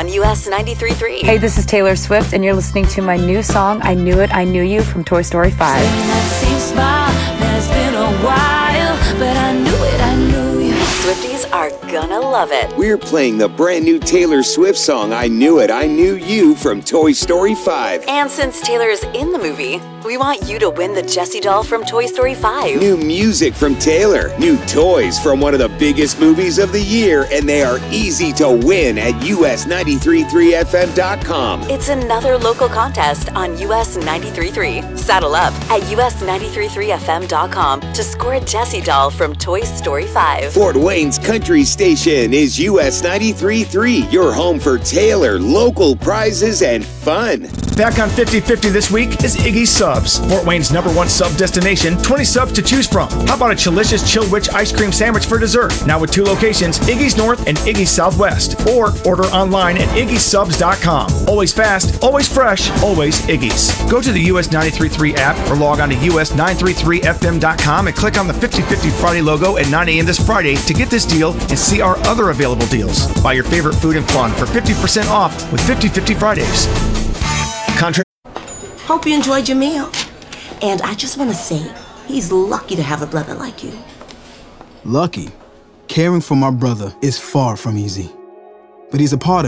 on US 93.3. Hey, this is Taylor Swift, and you're listening to my new song, I Knew It, I Knew You from Toy Story 5. That same smile, it's been a while, but I knew it, I knew you. Swifties are gonna love it. We're playing the brand new Taylor Swift song, I Knew It, I Knew You from Toy Story 5. And since Taylor is in the movie, we want you to win the Jessie doll from Toy Story 5. New music from Taylor, new toys from one of the biggest movies of the year, and they are easy to win at us933fm.com. It's another local contest on US 93.3. Saddle up at us933fm.com to score a Jessie doll from Toy Story 5. Fort Wayne's country station is US 93.3, your home for Taylor, local prizes, and fun. Back on 50/50 this week is Iggy's Subs, Fort Wayne's #1 sub destination. 20 subs to choose from. How about a Chilicious Chill Witch ice cream sandwich for dessert? Now with 2 locations, Iggy's North and Iggy's Southwest. Or order online at iggysubs.com. Always fast, always fresh, always Iggy's. Go to the US 93.3 app or log on to us933fm.com and click on the 50/50 Friday logo at 9 a.m. this Friday to get this deal and see our other available deals. Buy your favorite food and fun for 50% off with 50/50 Fridays. Hope you enjoyed your meal. And I just want to say, he's lucky to have a brother like you. Lucky? Caring for my brother is far from easy. But he's a part of